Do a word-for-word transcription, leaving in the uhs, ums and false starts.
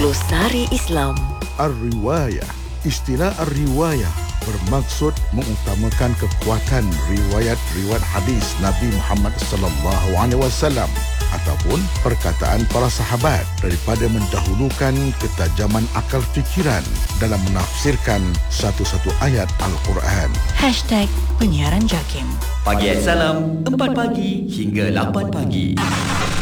Glosari Islam. Ar-Riwayah. Istilah Ar-Riwayah bermaksud mengutamakan kekuatan riwayat-riwayat hadis Nabi Muhammad sallallahu alaihi wasallam ataupun perkataan para sahabat daripada mendahulukan ketajaman akal fikiran dalam menafsirkan satu-satu ayat Al-Quran. Hashtag Penyiaran Jakim. Pagi Salam, empat pagi hingga lapan pagi.